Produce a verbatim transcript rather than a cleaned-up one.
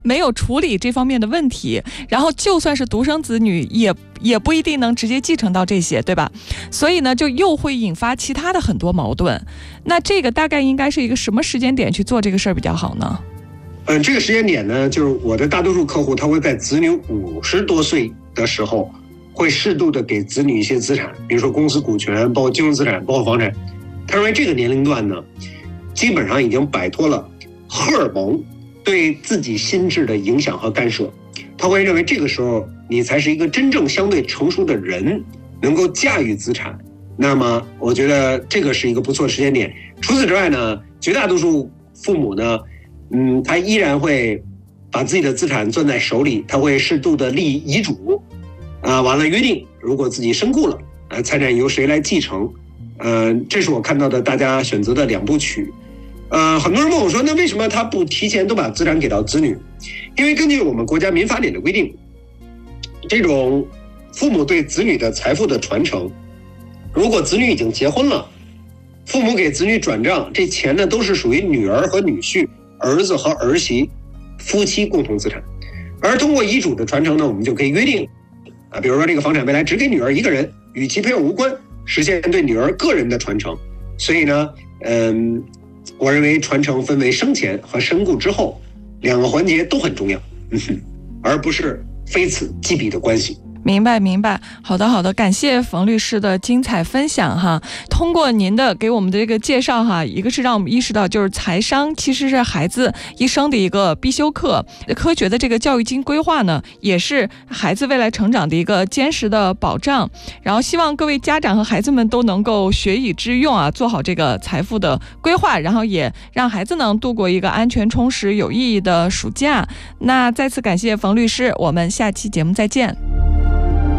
没有处理这方面的问题，然后就算是独生子女也也不一定能直接继承到这些，对吧？所以呢就又会引发其他的很多矛盾。那这个大概应该是一个什么时间点去做这个事儿比较好呢？ 嗯，这个时间点呢，就是我的大多数客户他会在子女五十多岁的时候，会适度的给子女一些资产，比如说公司股权，包括金融资产，包括房产。他认为这个年龄段呢，基本上已经摆脱了荷尔蒙对自己心智的影响和干涉。他会认为这个时候你才是一个真正相对成熟的人，能够驾驭资产。那么我觉得这个是一个不错的时间点。除此之外呢，绝大多数父母呢，嗯，他依然会把自己的资产攥在手里，他会适度的立遗嘱，啊，完了约定，如果自己身故了，呃，财产由谁来继承，呃，这是我看到的大家选择的两部曲。呃，很多人问我说，那为什么他不提前都把资产给到子女？因为根据我们国家民法典的规定，这种父母对子女的财富的传承，如果子女已经结婚了，父母给子女转账，这钱呢都是属于女儿和女婿、儿子和儿媳夫妻共同资产。而通过遗嘱的传承呢，我们就可以约定啊，比如说这个房产未来只给女儿一个人，与其配偶无关，实现对女儿个人的传承。所以呢，嗯，我认为传承分为生前和身故之后两个环节都很重要，嗯哼，而不是非此即彼的关系。 明白明白，好的好的，感谢冯律师的精彩分享哈。通过您的给我们的这个介绍哈，一个是让我们意识到，就是财商其实是孩子一生的一个必修课，科学的这个教育金规划呢，也是孩子未来成长的一个坚实的保障。然后希望各位家长和孩子们都能够学以致用啊，做好这个财富的规划，然后也让孩子能度过一个安全、充实、有意义的暑假。那再次感谢冯律师，我们下期节目再见。